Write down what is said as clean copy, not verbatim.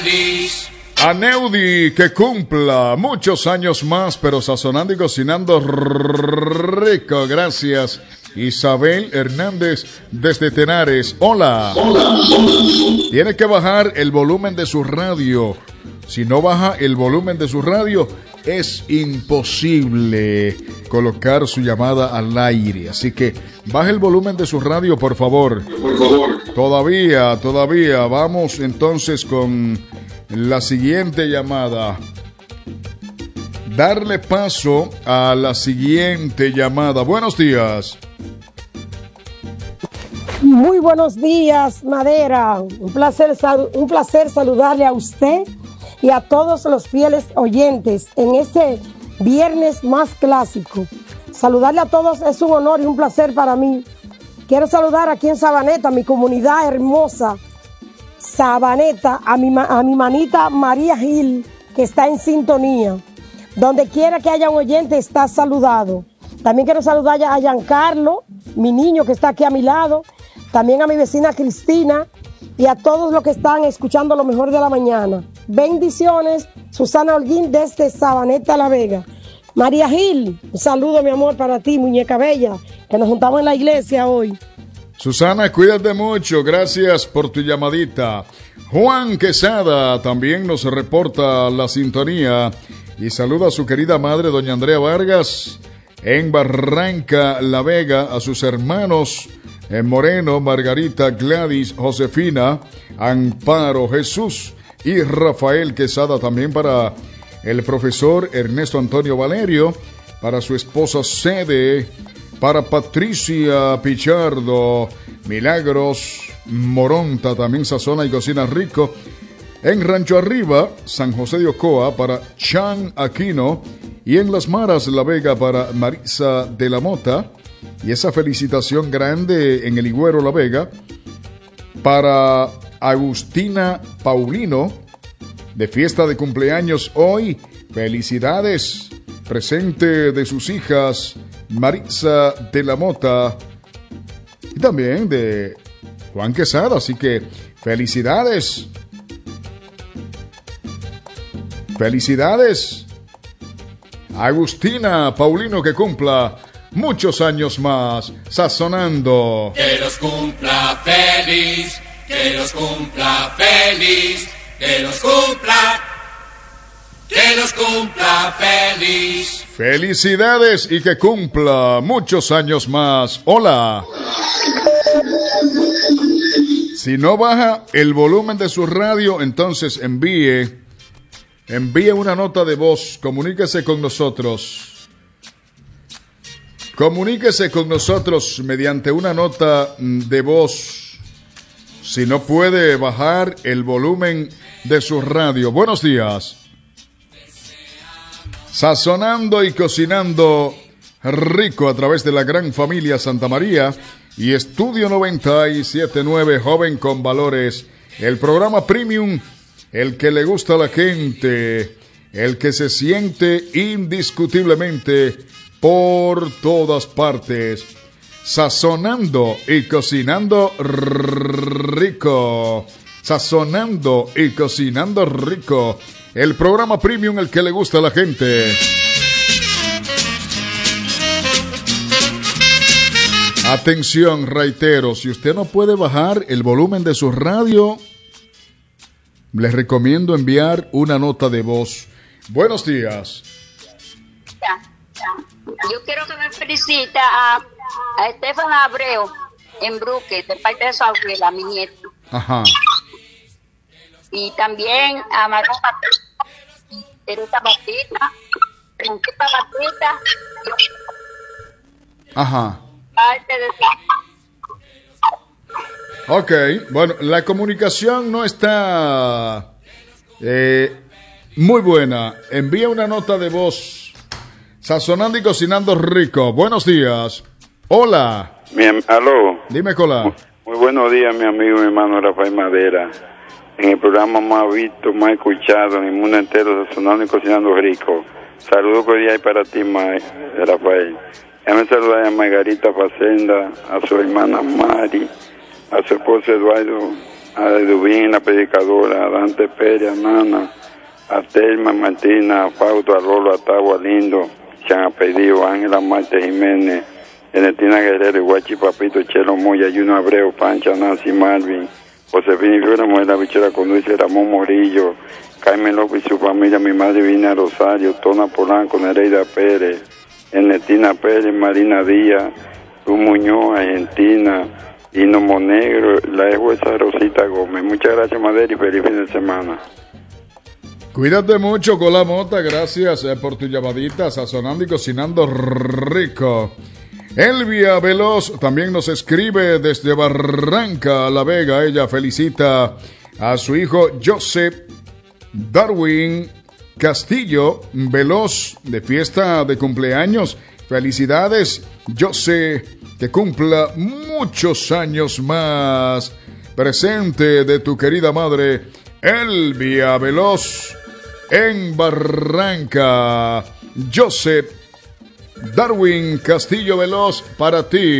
A Neudi, que cumpla muchos años más, pero sazonando y cocinando rico. Gracias. Isabel Hernández desde Tenares. Hola. Tiene que bajar el volumen de su radio. Si no baja el volumen de su radio, es imposible colocar su llamada al aire. Así que baje el volumen de su radio, por favor. Todavía. Vamos entonces con la siguiente llamada. Darle paso a la siguiente llamada. Buenos días. Muy buenos días, Madera. Un placer saludarle a usted y a todos los fieles oyentes en este viernes más clásico. Saludarle a todos es un honor y un placer para mí. Quiero saludar aquí en Sabaneta, mi comunidad hermosa, Sabaneta, a mi manita María Gil, que está en sintonía. Donde quiera que haya un oyente, está saludado. También quiero saludar a Giancarlo, mi niño que está aquí a mi lado. También a mi vecina Cristina y a todos los que están escuchando lo mejor de la mañana. Bendiciones, Susana Holguín desde Sabaneta, La Vega. María Gil, un saludo, mi amor, para ti, muñeca bella, que nos juntamos en la iglesia hoy. Susana, cuídate mucho, gracias por tu llamadita. Juan Quesada también nos reporta la sintonía y saluda a su querida madre, doña Andrea Vargas, en Barranca, La Vega, a sus hermanos en Moreno, Margarita, Gladys, Josefina, Amparo, Jesús y Rafael Quesada. También para el profesor Ernesto Antonio Valerio, para su esposa Sede, para Patricia Pichardo, Milagros Moronta, también sazona y cocina rico. En Rancho Arriba, San José de Ocoa, para Chan Aquino. Y en Las Maras, La Vega, para Marisa de la Mota. Y esa felicitación grande en el Higüero, La Vega, para Agustina Paulino, de fiesta de cumpleaños hoy. Felicidades. Presente de sus hijas, Marisa de la Mota, y también de Juan Quesada. Así que felicidades. Felicidades. Agustina Paulino, que cumpla muchos años más, sazonando. Que los cumpla feliz, que los cumpla feliz, que los cumpla feliz. Felicidades y que cumpla muchos años más. Hola. Si no baja el volumen de su radio, entonces envíe una nota de voz. Comuníquese con nosotros. Comuníquese con nosotros mediante una nota de voz. Si no puede bajar el volumen de su radio. Buenos días. Sazonando y cocinando rico a través de la gran familia Santa María y Estudio 97.9, Joven con Valores. El programa premium, el que le gusta a la gente, el que se siente indiscutiblemente por todas partes. Sazonando y cocinando rico. Sazonando y cocinando rico. El programa premium, el que le gusta a la gente. Atención, reitero, si usted no puede bajar el volumen de su radio, les recomiendo enviar una nota de voz. Buenos días. Yo quiero que me felicite a Estefan Abreu en Brooklyn, de parte de su abuela, mi nieto. Ajá. Y también a María Teresa Batista, Francisca Batista. Ajá. Parte de Ok, bueno, la comunicación no está muy buena. Envía una nota de voz. Sazonando y cocinando rico. Buenos días. Hola. Aló. Dime, Cola. Muy buenos días, mi amigo, mi hermano Rafael Madera. En el programa más visto, más escuchado en el mundo entero, Sazonando y cocinando rico. Saludos cordiales para ti, Rafael. Déjame saludar a Margarita Facenda, a su hermana Mari, a su esposo Eduardo a Edubín, la predicadora, a Dante Pérez, a Nana, a Telma, Martina, a Fausto, a Rolo, a Tagua Lindo, se han pedido a Ángela Marte Jiménez, Enetina Guerrero, Guachi Papito, Chelo Moya, Juno Abreu, Pancha, Nancy Marvin, Josefina y Fiora Mujer, la bichera conduce, Ramón Morillo, Carmen López y su familia, mi madre Vina Rosario, Tona Polanco, Nereida Pérez, Enetina Pérez, Marina Díaz, Luz Muñoz, Argentina, Hino Monegro, la jueza Rosita Gómez. Muchas gracias, Madera, y feliz fin de semana. Cuídate mucho con la mota, gracias por tu llamadita, sazonando y cocinando rico. Elvia Veloz también nos escribe desde Barranca La Vega. Ella felicita a su hijo Joseph Darwin Castillo Veloz de fiesta de cumpleaños. Felicidades, José, que cumpla muchos años más. Presente de tu querida madre Elvia Veloz en Barranca. Joseph Darwin Castillo Veloz para ti.